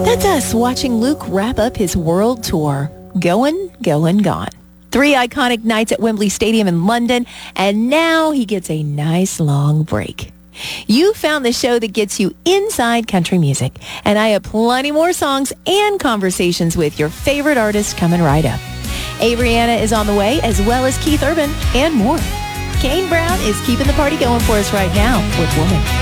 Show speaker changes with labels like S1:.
S1: That's us watching Luke wrap up his world tour. Going, going, gone. 3 iconic nights at Wembley Stadium in London, and now he gets a nice long break. You found the show that gets you inside country music, and I have plenty more songs and conversations with your favorite artists coming right up. Abriana is on the way, as well as Keith Urban and more. Kane Brown is keeping the party going for us right now with Woman.